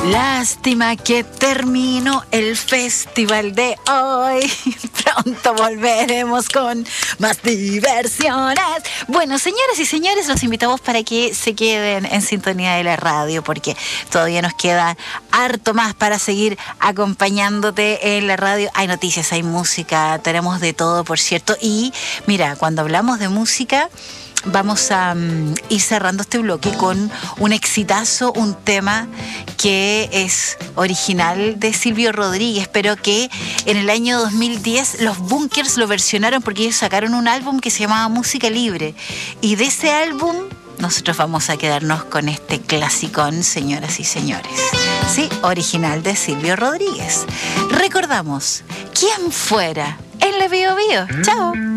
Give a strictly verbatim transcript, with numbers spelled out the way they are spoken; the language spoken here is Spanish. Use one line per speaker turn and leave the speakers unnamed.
Lástima que terminó el festival de hoy. Pronto volveremos con más diversiones. Bueno, señoras y señores, los invitamos para que se queden en sintonía de la radio, porque todavía nos queda harto más para seguir acompañándote en la radio. Hay noticias, hay música, tenemos de todo, por cierto. Y mira, cuando hablamos de música, vamos a um, ir cerrando este bloque con un exitazo, un tema que es original de Silvio Rodríguez, pero que en el año dos mil diez los Bunkers lo versionaron porque ellos sacaron un álbum que se llamaba Música Libre. Y de ese álbum nosotros vamos a quedarnos con este clasicón, señoras y señores. Sí, original de Silvio Rodríguez. Recordamos, ¿quién fuera en la Bio Bio? Chao.